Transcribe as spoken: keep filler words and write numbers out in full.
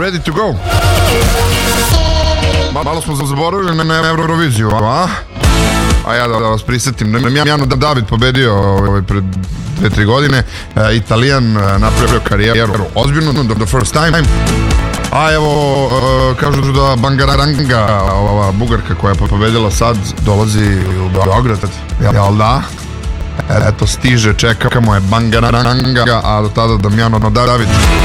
ready to go. Malo smo zaboravili na Euroviziju, a? A ja da vas prisjetim, Nemjano David pobedio ovaj, pred dve tri godine, e, Italijan napravio karijeru ozbiljno, the first time. A evo, e, kažu da Bangaranga, ova Bugarka koja je pobedila sad, dolazi u Beograd, jel da? Eto, stiže, čekamo je Bangaranga, a do tada Damjano David.